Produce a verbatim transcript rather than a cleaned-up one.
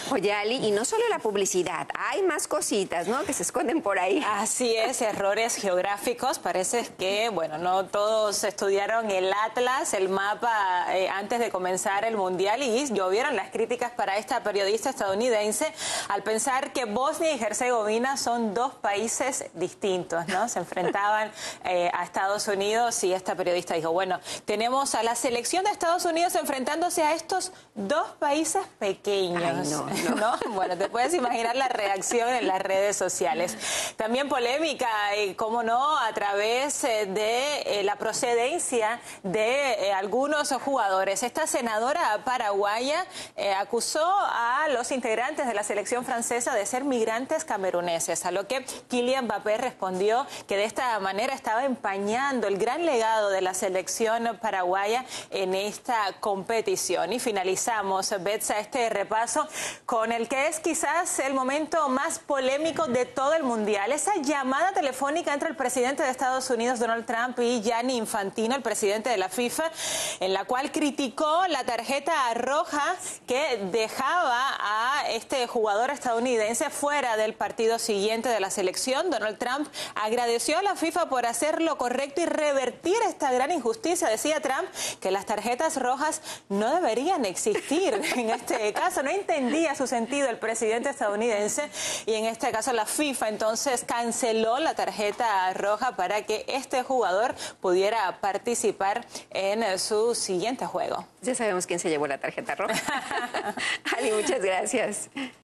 Oye, Ali, y no solo la publicidad, hay más cositas, ¿no?, que se esconden por ahí. Así es, errores geográficos. Parece que, bueno, no todos estudiaron el atlas, el mapa, eh, antes de comenzar el Mundial, y llovieron las críticas para esta periodista estadounidense al pensar que Bosnia y Herzegovina son dos países distintos, ¿no? Se enfrentaban eh, a Estados Unidos y esta periodista dijo, bueno, tenemos a la selección de Estados Unidos enfrentándose a estos dos países pequeños. Ay, no, no. ¿No? Bueno, te puedes imaginar la reacción en las redes sociales. También polémica, y cómo no, a través de eh, la procedencia de eh, algunos jugadores. Esta senadora paraguaya eh, acusó a los integrantes de la selección francesa de ser migrantes cameruneses, a lo que Kylian Mbappé respondió que de esta manera estaba empañando el gran legado de la selección paraguaya en esta competición. Y finalizamos, Betsa, este repaso con el que es quizás el momento más polémico de todo el Mundial. Esa llamada telefónica entre el presidente de Estados Unidos, Donald Trump, y Gianni Infantino, el presidente de la FIFA, en la cual criticó la tarjeta roja que dejaba a este jugador estadounidense fuera del partido siguiente de la selección. Donald Trump agradeció a la FIFA por hacer lo correcto y revertir esta gran injusticia. Decía Trump que las tarjetas rojas no deberían existir en este caso. No entendía su sentido el presidente estadounidense, y en este caso la FIFA entonces canceló la tarjeta roja para que este jugador pudiera participar en su siguiente juego. Ya sabemos quién se llevó la tarjeta roja. Ali, muchas gracias.